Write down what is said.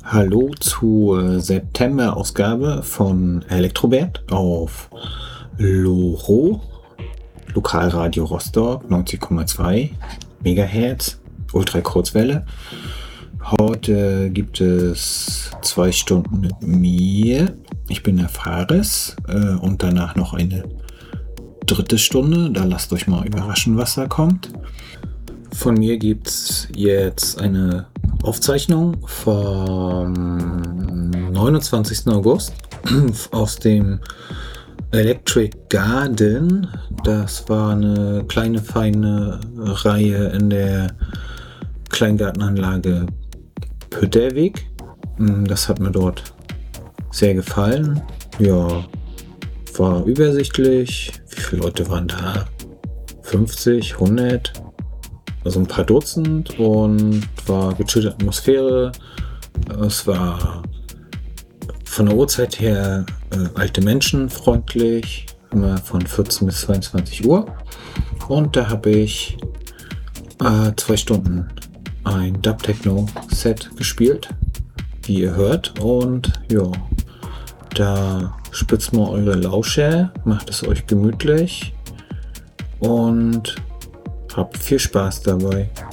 Hallo zur September-Ausgabe von Elektrobert auf LoRo, Lokalradio Rostock 90,2 Megahertz, Ultrakurzwelle. Heute gibt es 2 Stunden mit mir. Ich bin der Fares und danach noch eine dritte Stunde. Da lasst euch mal überraschen, was da kommt. Von mir gibt es jetzt eine Aufzeichnung vom 29. August aus dem Electric Garden. Das war eine kleine, feine Reihe in der Kleingartenanlage Pütterweg. Das hat mir dort sehr gefallen. Ja, war übersichtlich. Wie viele Leute waren da? 50, 100? Also ein paar Dutzend und war gechillte Atmosphäre. Es war von der Uhrzeit her alte Menschen freundlich, immer von 14 bis 22 Uhr. Und da habe ich 2 Stunden ein Dub-Techno-Set gespielt, wie ihr hört. Und ja, da spitzt mal eure Lauscher, macht es euch gemütlich und habt viel Spaß dabei.